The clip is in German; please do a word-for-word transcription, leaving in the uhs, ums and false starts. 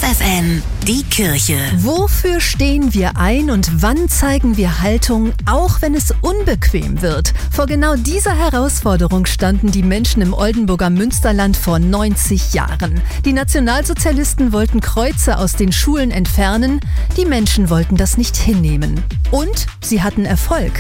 F M, die Kirche. Wofür stehen wir ein und wann zeigen wir Haltung, auch wenn es unbequem wird? Vor genau dieser Herausforderung standen die Menschen im Oldenburger Münsterland vor neunzig Jahren. Die Nationalsozialisten wollten Kreuze aus den Schulen entfernen, die Menschen wollten das nicht hinnehmen. Und sie hatten Erfolg.